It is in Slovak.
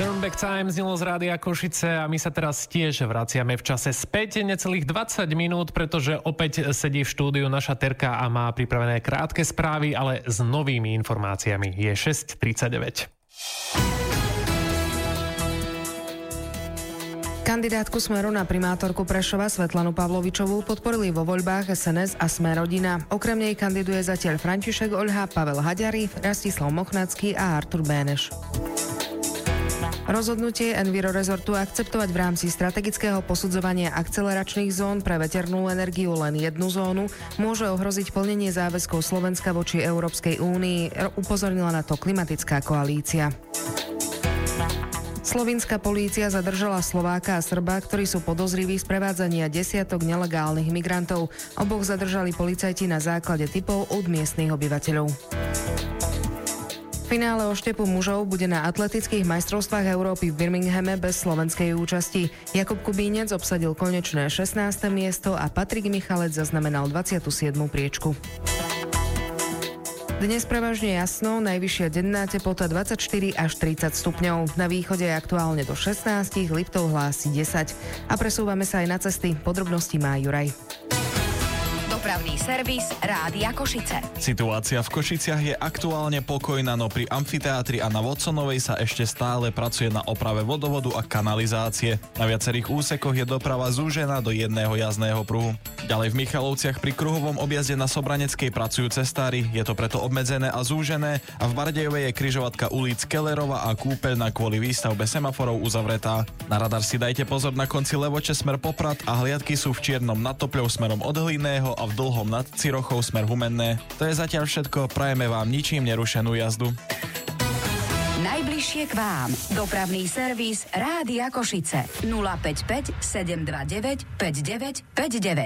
Turnback Time znelo z Rádia Košice a my sa teraz tiež vraciame v čase späť necelých 20 minút, pretože opäť sedí v štúdiu naša Terka a má pripravené krátke správy, ale s novými informáciami. Je 6:39. Kandidátku Smeru na primátorku Prešova Svetlanu Pavlovičovú podporili vo voľbách SNS a Sme rodina. Okrem nej kandiduje zatiaľ František Oľha, Pavel Haďari, Rastislav Mochnacký a Artur Béneš. Rozhodnutie Enviro-rezortu akceptovať v rámci strategického posudzovania akceleračných zón pre veternú energiu len jednu zónu môže ohroziť plnenie záväzkov Slovenska voči Európskej únii, upozornila na to klimatická koalícia. Slovinská polícia zadržala Slováka a Srba, ktorí sú podozriví z prevádzania desiatok nelegálnych migrantov. Oboch zadržali policajti na základe tipov od miestnych obyvateľov. V finále oštepu mužov bude na atletických majstrovstvách Európy v Birminghame bez slovenskej účasti. Jakub Kubínec obsadil konečné 16. miesto a Patrik Michalec zaznamenal 27. priečku. Dnes prevažne jasno, najvyššia denná teplota 24 až 30 stupňov. Na východe je aktuálne do 16, Liptov hlási 10. A presúvame sa aj na cesty. Podrobnosti má Juraj. Dopravný servis Rádia Košice. Situácia v Košiciach je aktuálne pokojná, no pri amfiteátri a na Vodsonovej sa ešte stále pracuje na oprave vodovodu a kanalizácie. Na viacerých úsekoch je doprava zúžená do jedného jazdného pruhu. Ďalej v Michalovciach pri kruhovom objazde na Sobraneckej pracujú cestári, je to preto obmedzené a zúžené a v Bardejovej je križovatka ulic Kellerova a Kúpeľná kvôli výstavbe semaforov uzavretá. Na radar si dajte pozor na konci Levoče smer Poprad a hliadky sú v Čiernom nad Topľou smerom od Hlinného a v Dlhom nad Cirochou smer Humenné. To je zatiaľ všetko, prajeme vám ničím nerušenú jazdu. Najbližšie k vám. Dopravný servis Rádia Košice 055 729 5959.